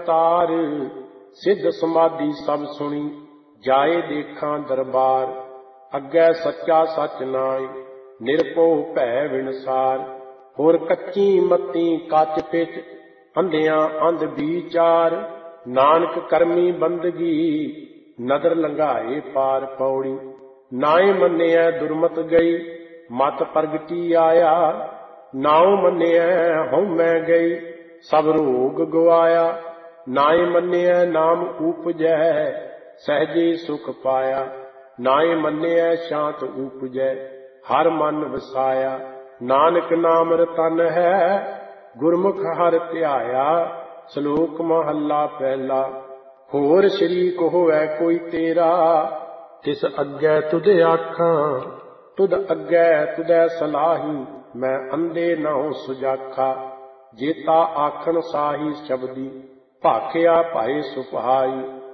ਅਵਤਾਰ। ਸਿੱਧ ਸਮਾਧੀ ਸਭ ਸੁਣੀ ਜਾਏ ਦੇਖਾਂ ਦਰਬਾਰ। ਅੱਗੇ ਸੱਚਾ ਸੱਚ ਨਾਏ ਨਿਰਭਉ ਭੈ ਵਿਣਸਾਰ। ਹੋਰ ਕੱਚੀ ਮੱਤੀ ਕੱਚ ਪਿਚ ਅੰਧਿਆਂ ਅੰਧ ਵਿਚਾਰ। ਨਾਨਕ ਕਰਮੀ ਬੰਦਗੀ ਨਦਰ ਲੰਘਾਏ ਪਾਰ। ਪੌੜੀ ਨਾਏ ਮੰਨਿਐ ਦੁਰਮਤ ਗਈ ਮਤ ਪ੍ਰਗਟੀ ਆਇਆ। ਨਾਉ ਮੰਨਿਐ ਹਉਮੈ ਗਈ ਸਭ ਰੋਗ ਗਵਾਇਆ। ਨਾਏ ਮੰਨਿਐ ਨਾਮ ਊਪਜੈ ਸਹਿਜੇ ਸੁਖ ਪਾਇਆ। ਨਾਏ ਮੰਨਿਐ ਸ਼ਾਂਤ ਊਪਜੈ ਹਰ ਮਨ ਵਸਾਇਆ। ਨਾਨਕ ਨਾਮ ਰਤਨ ਹੈ ਗੁਰਮੁਖ ਹਰਿ ਧਿਆਇਆ। ਸ਼ਲੋਕ ਮਹੱਲਾ ਪਹਿਲਾ। ਹੋਰ ਸ਼ਰੀਕ ਹੋਵੈ ਕੋਈ ਤੇਰਾ ਤਿਸ ਅੱਗੇ ਤੁਧ ਆਖਾਂ। ਤੁਧ ਅੱਗੇ ਤੁਧੈ ਸਲਾਹੀ ਮੈਂ ਅੰਧੇ ਨਾਉ ਸੁਜਾਖਾ। ਜੇਤਾ ਆਖਣ ਸਾਹੀ ਸ਼ਬਦੀ ਭਾਖਿਆ ਭਾਏ ਸੁਭਾਈ।